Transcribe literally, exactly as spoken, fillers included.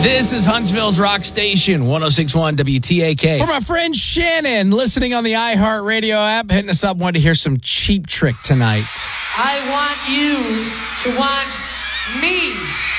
This is Huntsville's Rock Station, one oh six point one W T A K. For my friend Shannon, listening on the iHeartRadio app, hitting us up, wanted to hear some Cheap Trick tonight. I want you to want me.